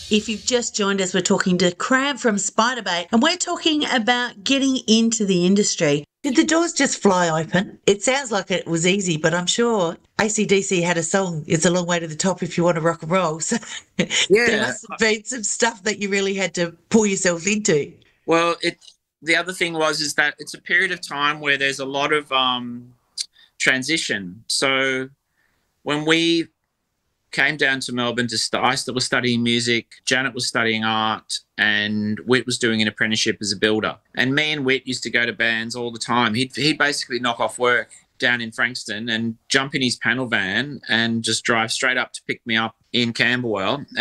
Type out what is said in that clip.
If you've just joined us, we're talking to Crab from Spiderbait, and we're talking about getting into the industry. Did the doors just fly open? It sounds like it was easy, but I'm sure AC/DC had a song, It's a Long Way to the Top If You Want to Rock and Roll. So there Yeah. must have been some stuff that you really had to pull yourself into. Well, the other thing is that it's a period of time where there's a lot of transition. So when we came down to Melbourne I still was studying music, Janet was studying art, and Whit was doing an apprenticeship as a builder. And me and Whit used to go to bands all the time. He'd basically knock off work down in Frankston and jump in his panel van and just drive straight up to pick me up in Camberwell.